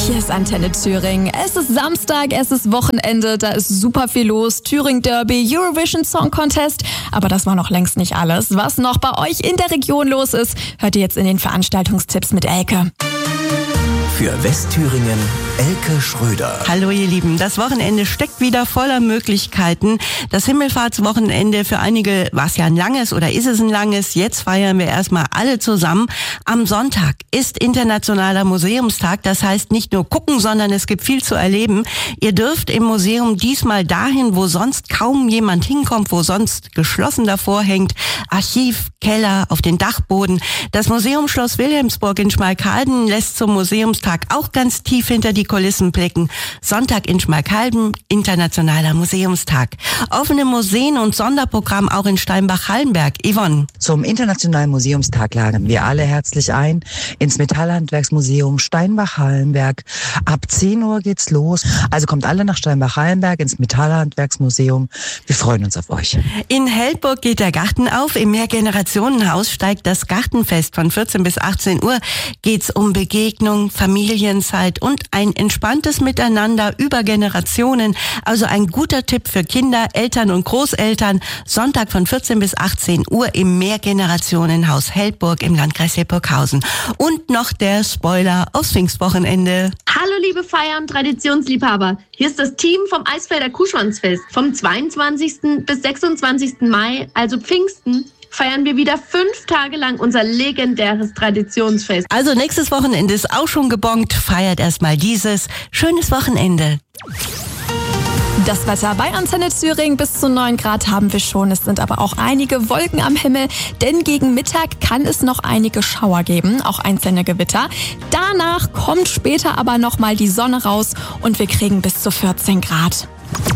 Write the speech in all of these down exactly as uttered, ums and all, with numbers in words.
Hier ist Antenne Thüringen. Es ist Samstag, es ist Wochenende, da ist super viel los. Thüringen Derby, Eurovision Song Contest. Aber das war noch längst nicht alles. Was noch bei euch in der Region los ist, hört ihr jetzt in den Veranstaltungstipps mit Elke. Für Westthüringen, Elke Schröder. Hallo ihr Lieben, das Wochenende steckt wieder voller Möglichkeiten. Das Himmelfahrtswochenende für einige war es ja ein langes oder ist es ein langes. Jetzt feiern wir erstmal alle zusammen. Am Sonntag ist Internationaler Museumstag. Das heißt nicht nur gucken, sondern es gibt viel zu erleben. Ihr dürft im Museum diesmal dahin, wo sonst kaum jemand hinkommt, wo sonst geschlossen davor hängt. Archiv, Keller, auf den Dachboden. Das Museum Schloss Wilhelmsburg in Schmalkalden lässt zum Museumstag auch ganz tief hinter die Kulissen blicken. Sonntag in Schmalkalden, Internationaler Museumstag. Offene Museen und Sonderprogramm auch in Steinbach-Hallenberg. Yvonne. Zum Internationalen Museumstag laden wir alle herzlich ein ins Metallhandwerksmuseum Steinbach-Hallenberg. Ab zehn Uhr geht's los. Also kommt alle nach Steinbach-Hallenberg ins Metallhandwerksmuseum. Wir freuen uns auf euch. In Heldburg geht der Garten auf. Im Mehrgenerationenhaus steigt das Gartenfest. Von vierzehn bis achtzehn Uhr geht's um Begegnung, Familienzeit und ein entspanntes Miteinander über Generationen. Also ein guter Tipp für Kinder, Eltern und Großeltern. Sonntag von vierzehn bis achtzehn Uhr im Mehrgenerationenhaus Heldburg im Landkreis Hildburghausen. Und noch der Spoiler aufs Pfingstwochenende. Hallo liebe Feier- und Traditionsliebhaber. Hier ist das Team vom Eisfelder Kuhschwanzfest. Vom zweiundzwanzigsten bis sechsundzwanzigsten Mai, also Pfingsten, feiern wir wieder fünf Tage lang unser legendäres Traditionsfest. Also nächstes Wochenende ist auch schon gebongt. Feiert erstmal dieses. Schönes Wochenende. Das Wetter bei Antenne Thüringen, bis zu neun Grad haben wir schon. Es sind aber auch einige Wolken am Himmel, denn gegen Mittag kann es noch einige Schauer geben, auch einzelne Gewitter. Danach kommt später aber nochmal die Sonne raus und wir kriegen bis zu vierzehn Grad.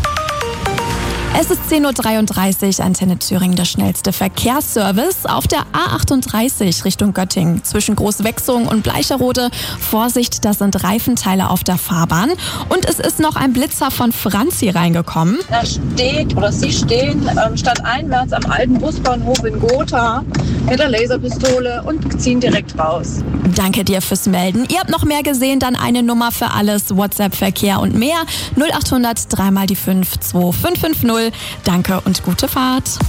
Es ist zehn Uhr dreiunddreißig, Antenne Thüringen, der schnellste Verkehrsservice auf der A achtunddreißig Richtung Göttingen. Zwischen Großwechsung und Bleicherode. Vorsicht, das sind Reifenteile auf der Fahrbahn. Und es ist noch ein Blitzer von Franzi reingekommen. Da steht, oder sie stehen ähm, stadteinwärts am alten Busbahnhof in Gotha mit der Laserpistole und ziehen direkt raus. Danke dir fürs Melden. Ihr habt noch mehr gesehen, dann eine Nummer für alles, WhatsApp, Verkehr und mehr. null achthundert drei mal die fünf zwei fünf fünf null. Danke und gute Fahrt.